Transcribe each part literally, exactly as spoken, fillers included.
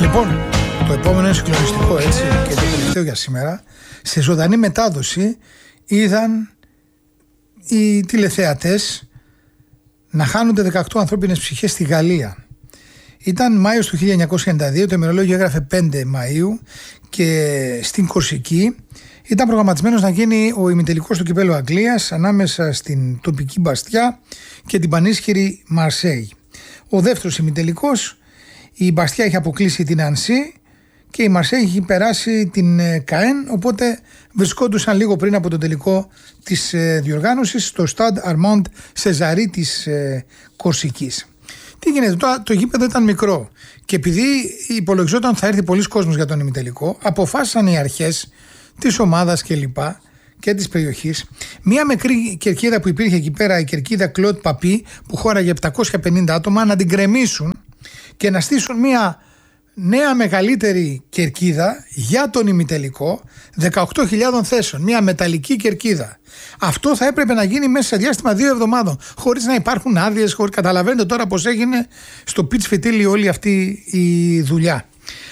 Λοιπόν, το επόμενο είναι συγκλονιστικό, έτσι, και το τελευταίο για σήμερα. Σε ζωντανή μετάδοση είδαν οι τηλεθεατές να χάνονται δεκαοκτώ ανθρώπινες ψυχές στη Γαλλία. Ήταν Μάιος του χίλια εννιακόσια ενενήντα δύο, το ημερολόγιο έγραφε πέντε Μαΐου και στην Κορσική ήταν προγραμματισμένος να γίνει ο ημιτελικός του κυπέλλου Αγγλίας ανάμεσα στην τοπική Μπαστιά και την πανίσχυρη Μαρσέη. Ο δεύτερος ημιτελικός, η Μπαστιά είχε αποκλείσει την Ανσί και η Μαρσέη είχε περάσει την Καέν, οπότε βρισκόντουσαν λίγο πριν από το τελικό της διοργάνωσης στο Stade Armand Césaire της Κορσικής. Τι γίνεται, το, το γήπεδο ήταν μικρό και επειδή υπολογιζόταν ότι θα έρθει πολλοί κόσμος για τον ημιτελικό, αποφάσισαν οι αρχές της ομάδας και λοιπά και της περιοχής μία μικρή κερκίδα που υπήρχε εκεί πέρα, η κερκίδα Κλοντ Παπί, που χώραγε επτακόσια πενήντα άτομα, να την γκρεμίσουν και να στήσουν μία νέα μεγαλύτερη κερκίδα για τον ημιτελικό δεκαοκτώ χιλιάδες θέσεων, μια μεταλλική κερκίδα. Αυτό θα έπρεπε να γίνει μέσα σε διάστημα δύο εβδομάδων, χωρίς να υπάρχουν άδειες, χωρίς... Καταλαβαίνετε τώρα πως έγινε στο πιτς φιτίλι όλη αυτή η δουλειά.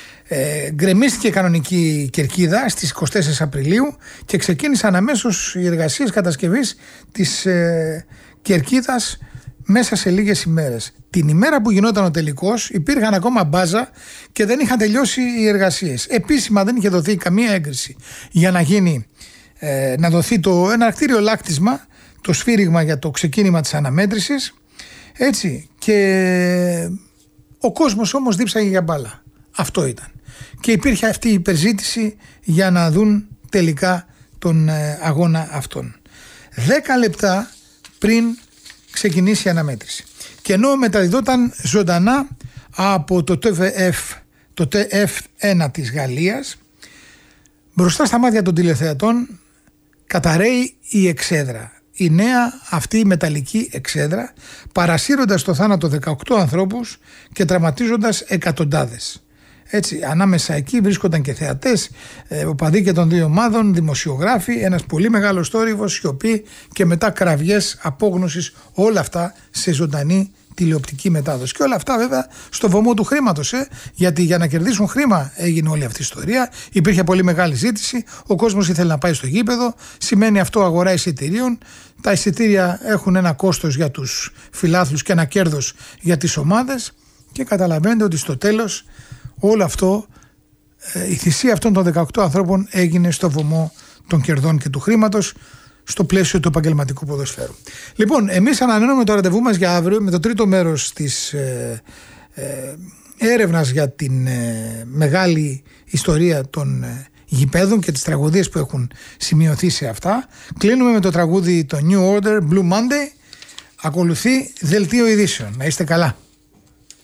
Ε, γκρεμίστηκε κανονική κερκίδα στις είκοσι τέσσερις Απριλίου και ξεκίνησαν αμέσως οι εργασίες κατασκευής της ε, κερκίδας μέσα σε λίγες ημέρες. Την ημέρα που γινόταν ο τελικός υπήρχαν ακόμα μπάζα και δεν είχαν τελειώσει οι εργασίες. Επίσημα δεν είχε δοθεί καμία έγκριση για να γίνει, ε, να δοθεί το εναρκτήριο λάκτισμα, το σφύριγμα για το ξεκίνημα της αναμέτρησης. Έτσι, και ο κόσμος όμως δίψαγε για μπάλα. Αυτό ήταν. Και υπήρχε αυτή η υπερζήτηση για να δουν τελικά τον ε, αγώνα αυτόν. Δέκα λεπτά πριν ξεκινήσει η αναμέτρηση. Και ενώ μεταδιδόταν ζωντανά από το τι βι εφ, το τι εφ ένα της Γαλλίας, μπροστά στα μάτια των τηλεθεατών καταραίει η εξέδρα. Η νέα αυτή μεταλλική εξέδρα, παρασύροντας το θάνατο δεκαοκτώ ανθρώπους και τραυματίζοντας εκατοντάδες. Έτσι, ανάμεσα εκεί βρίσκονταν και θεατές, ε, οπαδοί και των δύο ομάδων, δημοσιογράφοι, ένας πολύ μεγάλος θόρυβος, σιωπή και μετά κραυγές απόγνωσης, όλα αυτά σε ζωντανή τηλεοπτική μετάδοση. Και όλα αυτά βέβαια στο βωμό του χρήματος, ε, γιατί για να κερδίσουν χρήμα έγινε όλη αυτή η ιστορία. Υπήρχε πολύ μεγάλη ζήτηση, ο κόσμος ήθελε να πάει στο γήπεδο, σημαίνει αυτό αγορά εισιτηρίων. Τα εισιτήρια έχουν ένα κόστος για τους φιλάθλους και ένα κέρδος για τις ομάδες και καταλαβαίνετε ότι στο τέλος όλο αυτό, η θυσία αυτών των δεκαοκτώ ανθρώπων έγινε στο βωμό των κερδών και του χρήματος, στο πλαίσιο του επαγγελματικού ποδοσφαίρου. Λοιπόν, εμείς ανανεώνουμε το ραντεβού μας για αύριο με το τρίτο μέρος της ε, ε, έρευνας για την ε, μεγάλη ιστορία των ε, γηπέδων και τις τραγωδίες που έχουν σημειωθεί σε αυτά. Κλείνουμε με το τραγούδι το New Order, Blue Monday. Ακολουθεί δελτίο ειδήσεων. Να είστε καλά.